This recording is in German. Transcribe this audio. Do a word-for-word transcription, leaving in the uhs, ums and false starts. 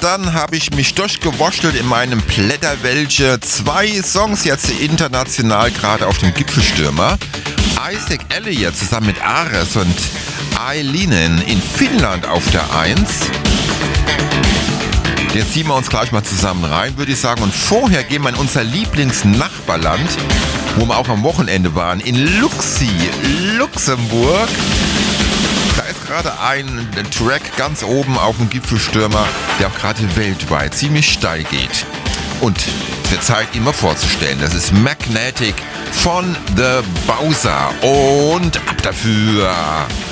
dann habe ich mich durchgewurschtelt in meinem Blätterwelche. Zwei Songs jetzt international gerade auf dem Gipfelstürmer. Isaac Elliott zusammen mit Ares und Eilinen in Finnland auf der eins. Jetzt ziehen wir uns gleich mal zusammen rein, würde ich sagen. Und vorher gehen wir in unser Lieblingsnachbarland, wo wir auch am Wochenende waren, in Luxi, Luxemburg. Da ist gerade ein Track ganz oben auf dem Gipfelstürmer, der auch gerade weltweit ziemlich steil geht. Und es wird Zeit, ihn mal vorzustellen. Das ist Magnetic von The Bowser. Und ab dafür!